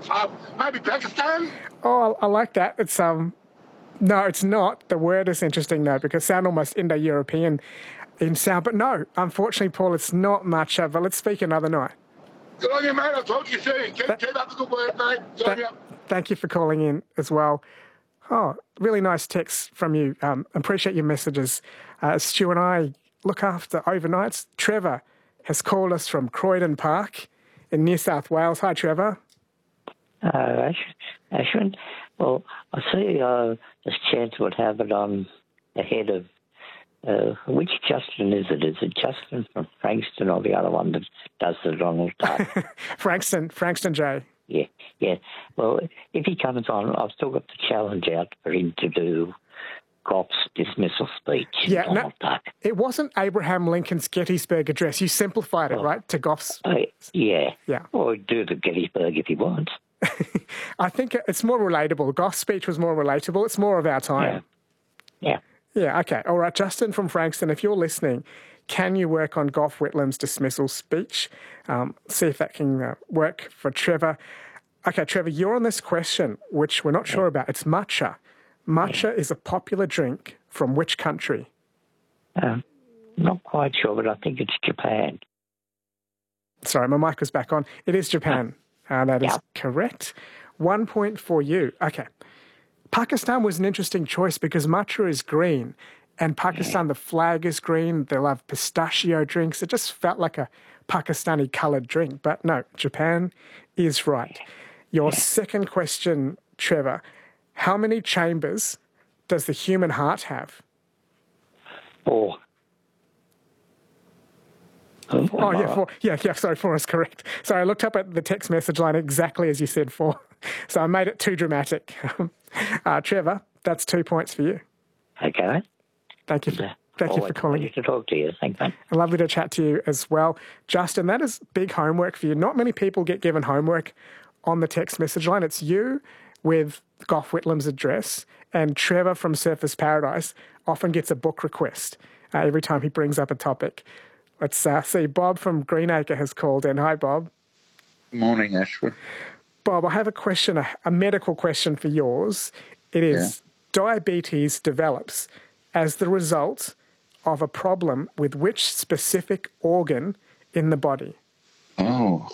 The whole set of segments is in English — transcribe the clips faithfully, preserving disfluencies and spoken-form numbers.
Uh, maybe Pakistan? Oh, I, I like that. It's um, no, it's not. The word is interesting though, because it sounds almost Indo-European in sound. But no, unfortunately, Paul, it's not matcha. But let's speak another night. Good on you, mate. I'll talk to you soon. Keep, Th- keep up the good work, mate. Good on Th- you. thank you for calling in as well. Oh, really nice text from you. Um, appreciate your messages. Uh, Stu and I look after overnights. Trevor has called us from Croydon Park in New South Wales. Hi, Trevor. Uh, Ashwin, well, I see uh, this chance would have it on ahead of, uh, which Justin is it? Is it Justin from Frankston or the other one that does the Donald Duck? Frankston, Frankston J. Yeah, yeah. Well, if he comes on, I've still got the challenge out for him to do Goff's dismissal speech. Yeah, no, Donald Duck. It wasn't Abraham Lincoln's Gettysburg Address. You simplified it, Oh. right, to Goff's. Uh, yeah. Yeah. Or do the Gettysburg if he wants. I think it's more relatable. Goff's speech was more relatable. It's more of our time. Yeah. Yeah. Yeah, okay. All right, Justin from Frankston, if you're listening, can you work on Gough Whitlam's dismissal speech? Um, see if that can uh, work for Trevor. Okay, Trevor, you're on this question, which we're not sure about. It's matcha. Matcha is a popular drink from which country? Um, not quite sure, but I think it's Japan. Sorry, my mic was back on. It is Japan. Uh, that is Yeah. correct. One point for you. Okay. Pakistan was an interesting choice because matcha is green. And Pakistan, the flag is green. They'll have pistachio drinks. It just felt like a Pakistani coloured drink. But no, Japan is right. Your second question, Trevor. How many chambers does the human heart have? Four. Oh, yeah, four. Yeah, yeah, sorry, four is correct. Sorry, I looked up at the text message line exactly as you said four. So I made it too dramatic. uh, Trevor, that's two points for you. Okay. Thank you for, thank you for calling. Always to talk to you. Thanks, mate. Lovely to chat to you as well. Justin, that is big homework for you. Not many people get given homework on the text message line. It's you with Gough Whitlam's address, and Trevor from Surfers Paradise often gets a book request uh, every time he brings up a topic. Let's uh, see. Bob from Greenacre has called in. Hi, Bob. Good morning, Ashford. Bob, I have a question, a, a medical question for yours. It is, yeah. Diabetes develops as the result of a problem with which specific organ in the body? Oh,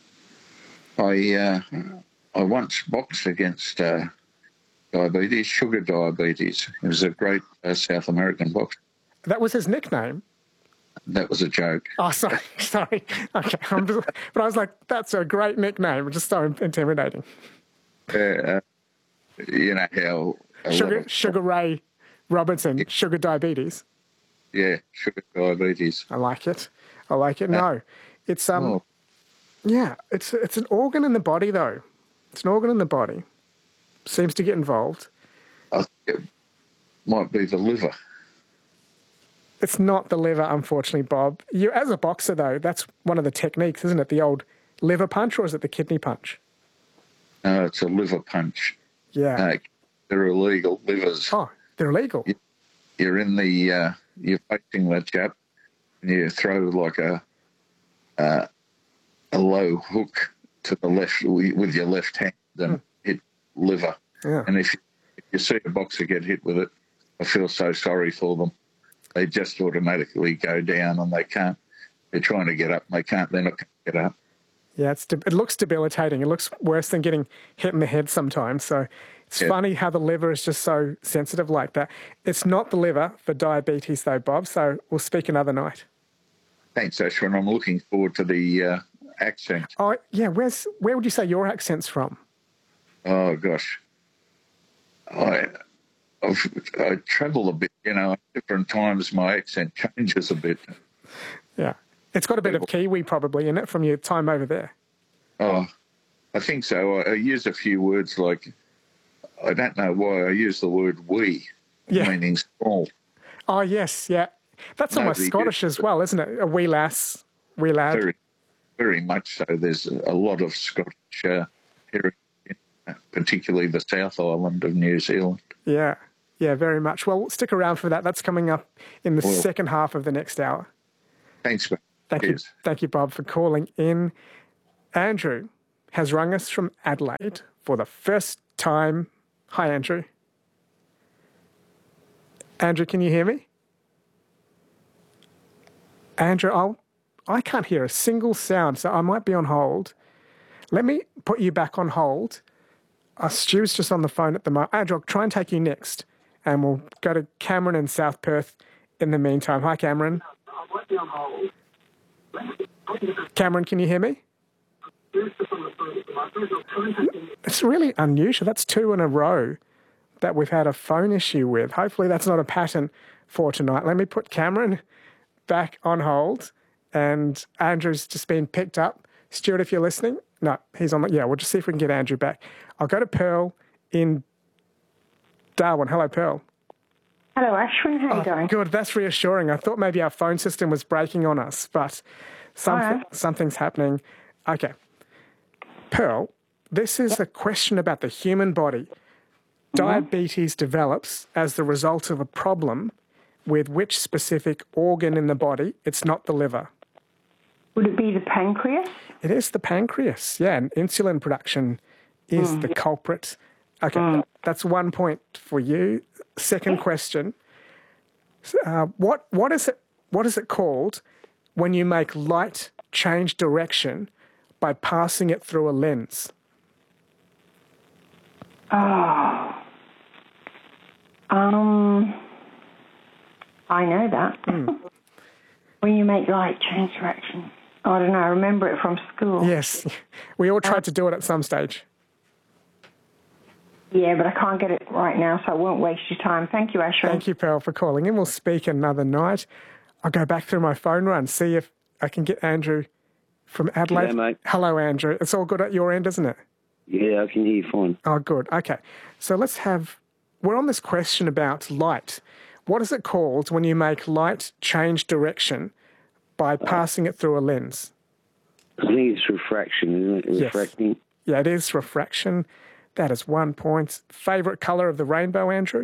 I uh, I once boxed against uh, diabetes, sugar diabetes. He was a great uh, South American boxer. That was his nickname? That was a joke. Oh, sorry, sorry. Okay, I'm just, but I was like, that's a great nickname. Just so intimidating. Uh, uh, you know how... Sugar, of, Sugar Ray Robertson, yeah. Sugar diabetes. Yeah, sugar diabetes. I like it. I like it. No, it's um, oh. yeah, it's it's an organ in the body though. It's an organ in the body. Seems to get involved. I think it might be the liver. It's not the liver, unfortunately, Bob. You, as a boxer, though, that's one of the techniques, isn't it? The old liver punch, or is it the kidney punch? No, it's a liver punch. Yeah. Uh, they're illegal, livers. Oh, they're illegal? You're in the, uh, you're facing the jab, and you throw like a, uh, a low hook to the left with your left hand and mm. hit liver. Yeah. And if you, if you see a boxer get hit with it, I feel so sorry for them. They just automatically go down and they can't, they're trying to get up and they can't, they're not going to get up. Yeah, it's, it looks debilitating. It looks worse than getting hit in the head sometimes. So it's yeah. funny how the liver is just so sensitive like that. It's not the liver for diabetes though, Bob, so we'll speak another night. Thanks, Ashwin. I'm looking forward to the uh, accent. Oh, yeah, where's, where would you say your accent's from? Oh, gosh. I... I've, I travel a bit, you know, at different times my accent changes a bit. Yeah. It's got a bit of Kiwi probably in it from your time over there. Oh, I think so. I, I use a few words like, I don't know why I use the word we, yeah. meaning small. Oh, yes, yeah. That's Nobody almost Scottish as well, isn't it? A wee lass, wee lad. Very, very much so. There's a lot of Scottish uh, heritage, particularly the South Island of New Zealand. Yeah. Yeah, very much. Well, stick around for that. That's coming up in the well, second half of the next hour. Thanks, man. Thank Cheers. you. Thank you, Bob, for calling in. Andrew has rung us from Adelaide for the first time. Hi, Andrew. Andrew, can you hear me? Andrew, I'll, I can't hear a single sound, so I might be on hold. Let me put you back on hold. Uh, Stu's just on the phone at the moment. Andrew, I'll try and take you next, and we'll go to Cameron in South Perth in the meantime. Hi, Cameron. Cameron, can you hear me? It's really unusual. That's two in a row that we've had a phone issue with. Hopefully that's not a pattern for tonight. Let me put Cameron back on hold, and Andrew's just been picked up. Stuart, if you're listening, no, he's on the, yeah, we'll just see if we can get Andrew back. I'll go to Pearl in Darwin. Hello, Pearl. Hello, Ashwin. How are you Oh, going? good, that's reassuring. I thought maybe our phone system was breaking on us, but something, right. something's happening. Okay. Pearl, this is a question about the human body. Diabetes develops as the result of a problem with which specific organ in the body? It's not the liver. Would it be the pancreas? It is the pancreas, yeah, and insulin production is Mm. the culprit. Okay, Mm. that's one point for you. Second question, uh, what what is it what is it called when you make light change direction by passing it through a lens? Oh. Um, I know that. Mm. When you make light change direction. I don't know, I remember it from school. Yes, we all tried to do it at some stage. Yeah, but I can't get it right now, so I won't waste your time. Thank you, Ashwin. Thank you, Pearl, for calling in. We'll speak another night. I'll go back through my phone run, see if I can get Andrew from Adelaide. Yeah, mate. Hello, Andrew. It's all good at your end, isn't it? Yeah, I can hear you fine. Oh, good. Okay. So let's have, we're on this question about light. What is it called when you make light change direction by passing it through a lens? I think it's refraction, isn't it? Yes. Refracting. Yeah, it is refraction. That is one point. Favourite colour of the rainbow, Andrew?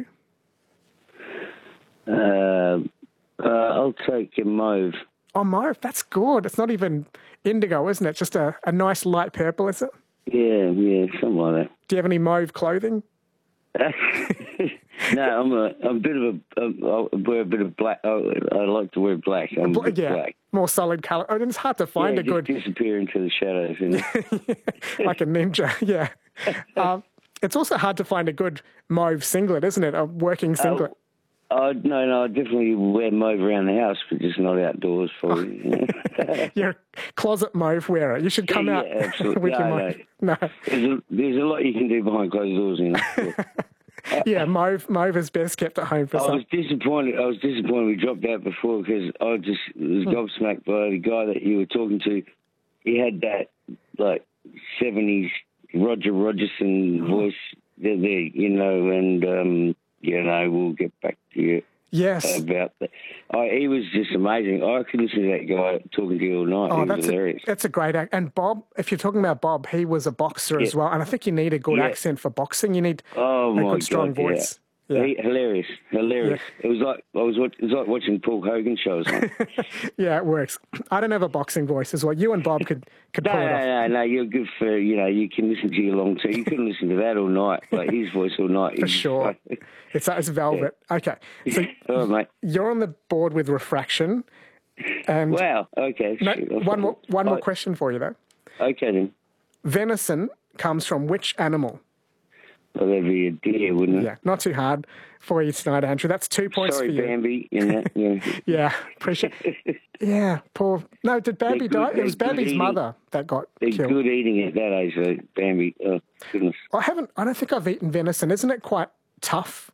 Uh, uh, I'll take a mauve. Oh, mauve. That's good. It's not even indigo, isn't it? Just a, a nice light purple, is it? Yeah, yeah, something like Do you have any mauve clothing? that. No, I'm a, I'm a bit of a, um, I wear a bit of black. I, I like to wear black. I'm a bit Yeah, black. more solid colour. I mean, it's hard to find yeah, a good... just disappear into the shadows. You know? like a ninja, yeah. Um, it's also hard to find a good mauve singlet, isn't it? A working singlet. Oh, no, no, I definitely wear mauve around the house, but just not outdoors for you. know? You're a closet mauve wearer. You should come Yeah, out yeah, absolutely. with your No, mauve. No. There's a, there's a lot you can do behind closed doors, you know. Yeah, mauve, mauve is best kept at home for I some. was disappointed. I was disappointed we dropped out before because I just was gobsmacked by the guy that you were talking to. He had that like seventies Roger Rogerson voice there, there you know, and um, you know, we'll get back to you Yes. about that. I, he was just amazing. I could listen to that guy talking to you all night. Oh, he was that's a, hilarious. that's a great act. And Bob, if you're talking about Bob, he was a boxer as Yeah. well. And I think you need a good Yeah. accent for boxing. You need Oh a my good, strong God, yeah. voice. Yeah. He, hilarious, hilarious. It was like I was. Watch, it was like watching Paul Hogan shows. Yeah, it works. I don't have a boxing voice as well. You and Bob could, could No, pull it no, off. no, no. You're good for, you know, you can listen to your long term. You couldn't listen to that all night, like his voice all night. For sure. It's, it's velvet. Okay. So All right, mate. you're on the board with refraction. And Wow. Okay. no, Shit, I one more, one more I- question for you, though. Okay, then. Venison comes from which animal? Well, that'd be a deer, wouldn't it? Yeah, not too hard for you tonight, Andrew. That's two points Sorry, for you. Bambi. You know, yeah. Yeah, appreciate Yeah, poor. No, did Bambi They're die? good- It was they're good Bambi's eating. mother that got They're killed. good eating at that age, though, Bambi. Oh, goodness. I haven't. I don't think I've eaten venison. Isn't it quite tough?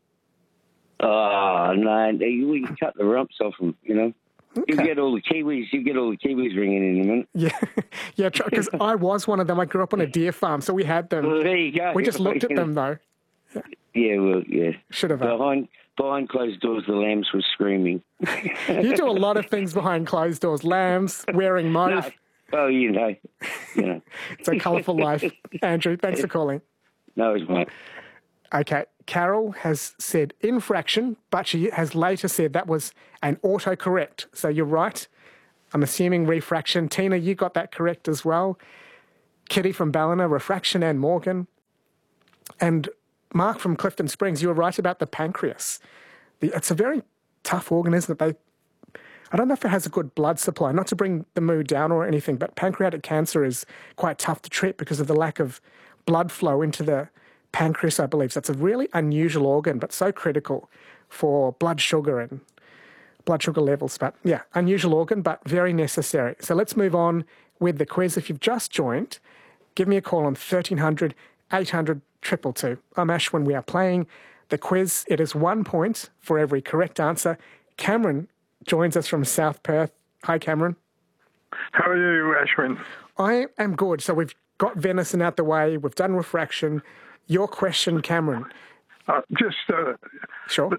Oh, no. You, you cut the rumps off them, you know. You Okay. get all the Kiwis. You get all the Kiwis ringing in a minute. Yeah, yeah. Because I was one of them. I grew up on a deer farm, so we had them. Well, there you go. We just looked at them though. Yeah, well, yeah. Should have. uh, Behind behind closed doors, the lambs were screaming. You do a lot of things behind closed doors. Lambs, wearing mauve. Oh, you know, you know. It's a colourful life. Andrew, thanks for calling. No, it's mate. Okay, Carol has said infraction, but she has later said that was an autocorrect. So you're right. I'm assuming refraction. Tina, you got that correct as well. Kitty from Ballina, refraction and Morgan. And Mark from Clifton Springs, you were right about the pancreas. The, it's a very tough organ, isn't it? They, I don't know if it has a good blood supply, not to bring the mood down or anything, but pancreatic cancer is quite tough to treat because of the lack of blood flow into the pancreas, I believe. So it's a really unusual organ, but so critical for blood sugar and blood sugar levels. But yeah, unusual organ, but very necessary. So let's move on with the quiz. If you've just joined, give me a call on thirteen hundred, eight hundred, two two two. I'm Ashwin. We are playing the quiz. It is one point for every correct answer. Cameron joins us from South Perth. Hi, Cameron. How are you, Ashwin? I am good. So we've got venison out the way. We've done refraction. Your question, Cameron. Uh, just uh, Sure.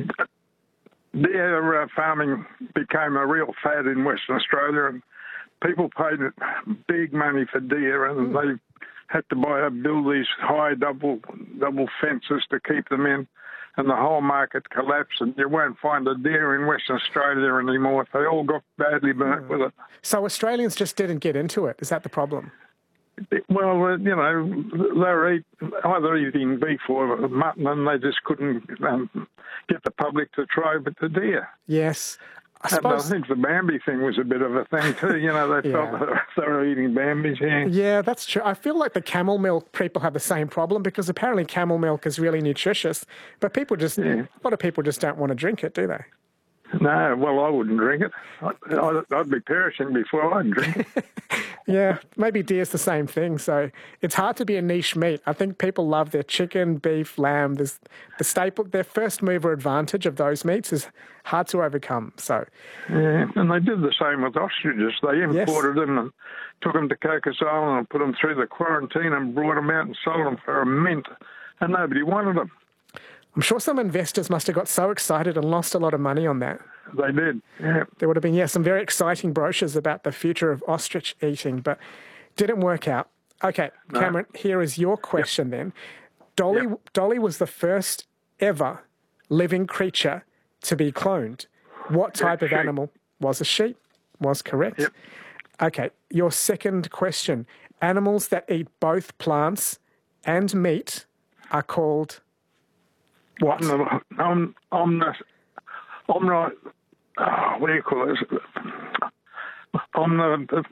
Deer uh, farming became a real fad in Western Australia, and people paid big money for deer, and they had to buy build these high double double fences to keep them in, and the whole market collapsed, and you won't find a deer in Western Australia anymore. They all got badly burnt with it. So Australians just didn't get into it. Is that the problem? Well, uh, you know, they were eat, either eating beef or mutton, and they just couldn't um, get the public to try with the deer. Yes. I And I suppose. think the Bambi thing was a bit of a thing too. You know, they Yeah. felt they were eating Bambis. Yeah. Yeah, that's true. I feel like the camel milk people have the same problem because apparently camel milk is really nutritious, but people just, Yeah. a lot of people just don't want to drink it, do they? No, well, I wouldn't drink it. I'd, I'd, I'd be perishing before I'd drink it. Yeah, maybe deer's the same thing. So it's hard to be a niche meat. I think people love their chicken, beef, lamb. There's the staple, their first mover advantage of those meats is hard to overcome. So Yeah, and they did the same with ostriches. They imported them and took them to Cocos Island and put them through the quarantine and brought them out and sold them for a mint, and nobody wanted them. I'm sure some investors must have got so excited and lost a lot of money on that. They did, yeah. There would have been, yeah, some very exciting brochures about the future of ostrich eating, but didn't work out. Okay, No. Cameron, here is your question then. Dolly, Dolly was the first ever living creature to be cloned. What type of sheep. animal was a sheep? Was correct. Yep. Okay, your second question. Animals that eat both plants and meat are called what? I'm not, I'm, I'm not, I'm not, oh, what do you call it? I'm not,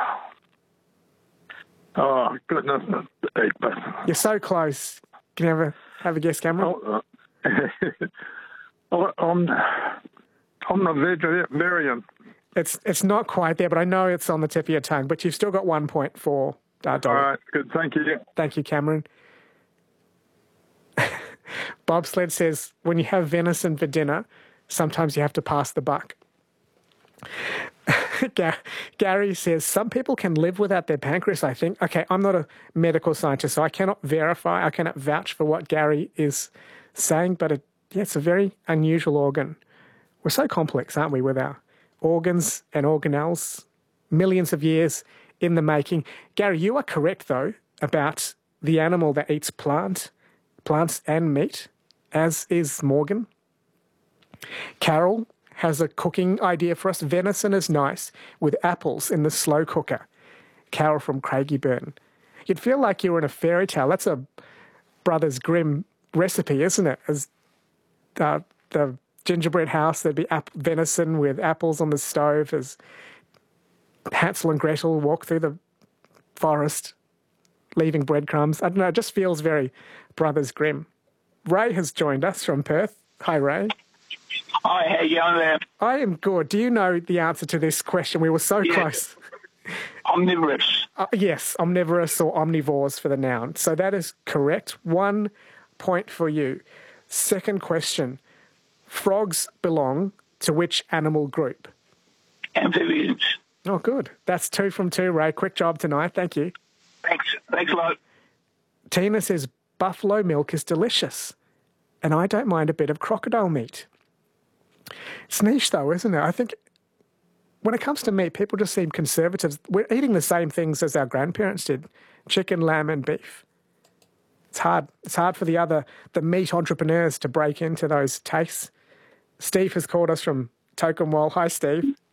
oh, goodness. You're so close. Can you have a, have a guess, Cameron? Oh, uh, I'm, I'm not vegetarian. It's it's not quite there, but I know it's on the tip of your tongue. But you've still got one point for uh, Dolly. All right, good, thank you. Thank you, Cameron. Bobsled says, when you have venison for dinner, sometimes you have to pass the buck. Gary says, some people can live without their pancreas, I think. Okay, I'm not a medical scientist, so I cannot verify, I cannot vouch for what Gary is saying, but it, yeah, it's a very unusual organ. We're so complex, aren't we, with our organs and organelles? Millions of years in the making. Gary, you are correct, though, about the animal that eats plant, plants and meat, as is Morgan. Carol has a cooking idea for us. Venison is nice with apples in the slow cooker. Carol from Craigieburn. You'd feel like you were in a fairy tale. That's a Brothers Grimm recipe, isn't it? As uh, the gingerbread house, there'd be ap- venison with apples on the stove as Hansel and Gretel walk through the forest, leaving breadcrumbs. I don't know, it just feels very Brothers Grimm. Ray has joined us from Perth. Hi, Ray. Hi, how you going there? I am good. Do you know the answer to this question? We were so Yeah. close. Omnivorous. Uh, yes, omnivorous or omnivores for the noun. So that is correct. One point for you. Second question. Frogs belong to which animal group? Amphibians. Oh, good. That's two from two, Ray. Quick job tonight. Thank you. Thanks. Thanks a lot. Tina says buffalo milk is delicious, and I don't mind a bit of crocodile meat. It's niche, though, isn't it? I think when it comes to meat, people just seem conservatives. We're eating the same things as our grandparents did, chicken, lamb, and beef. It's hard. It's hard for the other, the meat entrepreneurs to break into those tastes. Steve has called us from Tokemwell. Hi, Steve.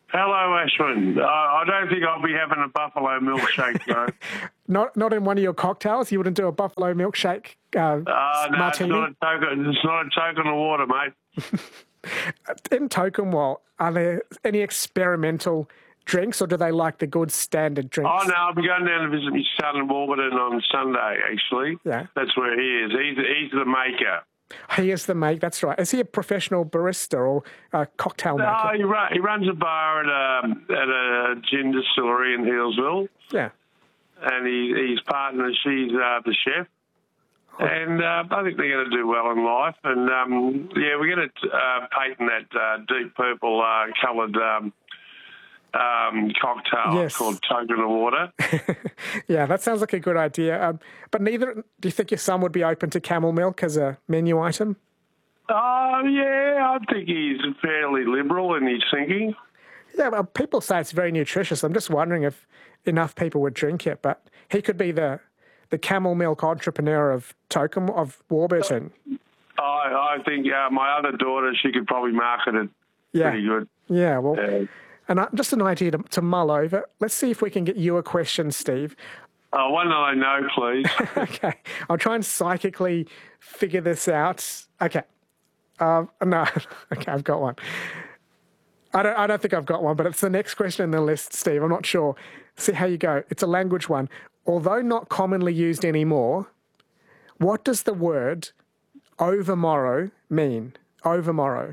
Hello, Ashwin. Uh, I don't think I'll be having a buffalo milkshake, though. Not not in one of your cocktails? You wouldn't do a buffalo milkshake uh, uh, no, martini? it's not a token. It's not a token of water, mate. In Tokemwal, are there any experimental drinks, or do they like the good standard drinks? Oh, no, I'll be going down to visit my son in Warburton on Sunday, actually. Yeah. That's where he is. He's, he's the maker. He is the mate, that's right. Is he a professional barista or a cocktail maker? No, he, run, he runs a bar at a, at a gin distillery in Healesville. Yeah. And he, his partner, she's uh, the chef. Oh. And uh, I think they're going to do well in life. And, um, yeah, we're going to uh, patent that uh, deep purple uh, coloured um, um, cocktail yes. called Token of Water. Yeah, that sounds like a good idea. Um, but neither, do you think your son would be open to camel milk as a menu item? Oh, uh, yeah, I think he's fairly liberal in his thinking. Yeah, well, people say it's very nutritious. I'm just wondering if enough people would drink it. But he could be the the camel milk entrepreneur of Token, of Warburton. I, I think uh, my other daughter, she could probably market it yeah. pretty good. Yeah, well, yeah. and uh, just an idea to, to mull over. Let's see if we can get you a question, Steve. Oh, one that I know, please. Okay, I'll try and psychically figure this out. Okay, uh, no, okay, I've got one. I don't, I don't think I've got one, but it's the next question in the list, Steve. I'm not sure. See how you go. It's a language one. Although not commonly used anymore, what does the word overmorrow mean? Overmorrow.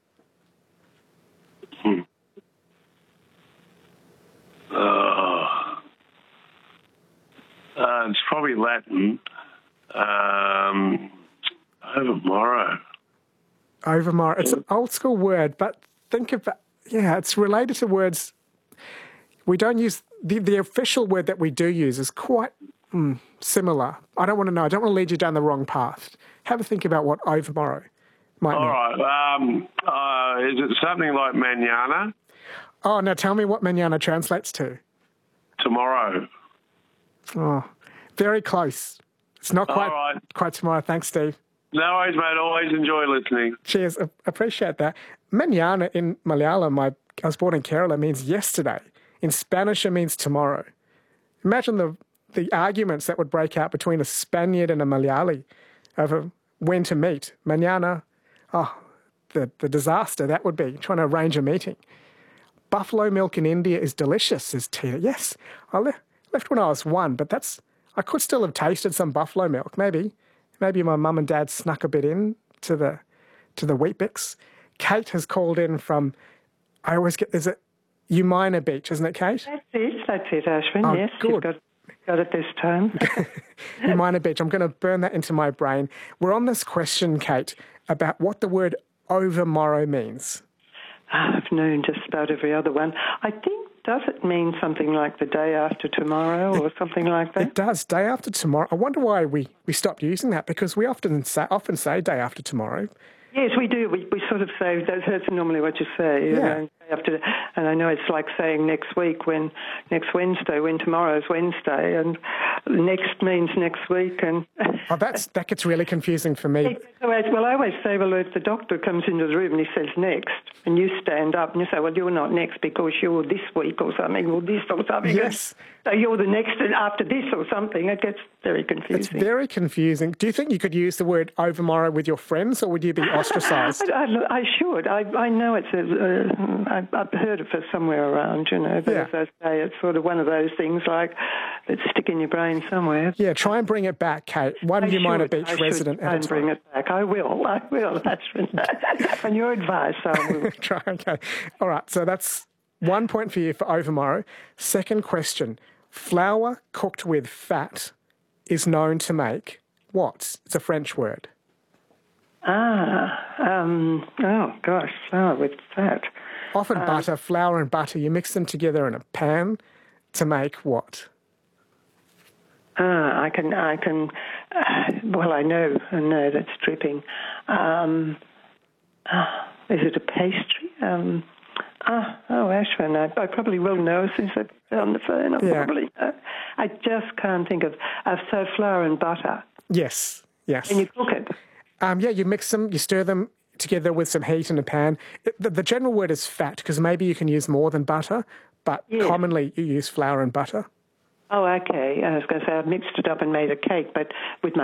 Hmm. Uh, uh, it's probably Latin. Um, overmorrow. Overmorrow. It's an old school word, but think about, yeah, it's related to words. We don't use, the, the official word that we do use is quite mm, similar. I don't want to know. I don't want to lead you down the wrong path. Have a think about what overmorrow might All mean. right. Um, uh, is it something like manana? Oh, now tell me what manana translates to. Tomorrow. Oh, very close. It's not quite, All right. quite tomorrow. Thanks, Steve. No worries, mate. Always enjoy listening. Cheers. I appreciate that. Manana in Malayalam, my, I was born in Kerala, means yesterday. In Spanish, it means tomorrow. Imagine the the arguments that would break out between a Spaniard and a Malayali over when to meet. Manana, oh, the, the disaster that would be, trying to arrange a meeting. Buffalo milk in India is delicious, says Tina. Yes, I le- left when I was one, but that's I could still have tasted some buffalo milk. Maybe, maybe my mum and dad snuck a bit in to the to the Wheat Bix. Kate has called in from. I always get there's a Umina Beach, isn't it, Kate? That's it. That's it, Ashwin. Oh, yes, good. you've got got it this time. Umina Beach. I'm going to burn that into my brain. We're on this question, Kate, about what the word overmorrow means. I've known just about every other one. I think, does it mean something like the day after tomorrow or something like that? It does, day after tomorrow. I wonder why we, we stopped using that, because we often say, often say day after tomorrow. Yes, we do. We we sort of say, that's, that's normally what you say. You Yeah. know, after, and I know it's like saying next week when, next Wednesday, when tomorrow's Wednesday, and next means next week. And Oh, that's, that gets really confusing for me. well, I always say, well, if the doctor comes into the room and he says next, and you stand up and you say, well, you're not next because you're this week or something, or this or something. Yes. So you're the next after this or something. It gets very confusing. It's very confusing. Do you think you could use the word overmorrow with your friends, or would you be ostracised? I, I, I should. I, I know it's a. Uh, I've, I've heard it for somewhere around, you know. But Yeah. as I say, it's sort of one of those things like that stick in your brain somewhere. Yeah, try and bring it back, Kate. One I Umina should. Beach I should resident try at a and bring time. it back. I will. I will. That's on your advice. I will. Try, okay. All right, so that's one point for you for overmorrow. Second question. Flour cooked with fat is known to make what? It's a French word. Ah, um, oh gosh, flour with fat. Often Um, butter, flour and butter, you mix them together in a pan to make what? Ah, I can, I can, uh, well, I know, I know that's dripping. Um, ah, is it a pastry? Um, ah, oh, Ashwin, I, I probably will know since I've been on the phone. I Yeah. probably know. I just can't think of, of so flour and butter. Yes, yes. And you cook it. Um, yeah, you mix them, you stir them together with some heat in a pan. It, the, the general word is fat, because maybe you can use more than butter, but Yeah. commonly you use flour and butter. Oh, okay. I was going to say I've mixed it up and made a cake, but with my